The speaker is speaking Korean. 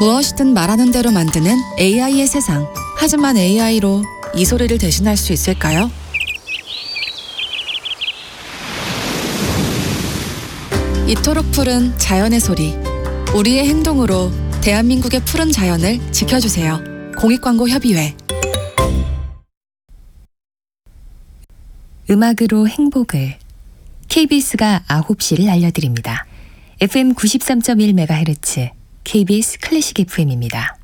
무엇이든 말하는 대로 만드는 AI의 세상. 하지만 AI로 이 소리를 대신할 수 있을까요? 이토록 푸른 자연의 소리. 우리의 행동으로 대한민국의 푸른 자연을 지켜주세요. 공익광고협의회. 음악으로 행복을. KBS가 9시를 알려드립니다. FM 93.1MHz KBS 클래식 FM입니다.